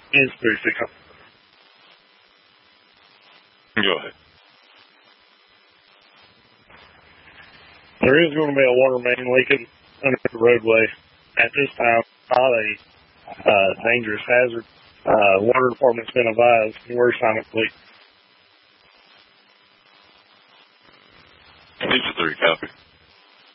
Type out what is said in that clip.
It's 360. Go ahead. There is going to be a water main leaking under the roadway at this time. Not a dangerous hazard. Water department's been advised. Worst time it's leaked. 2-3, copy.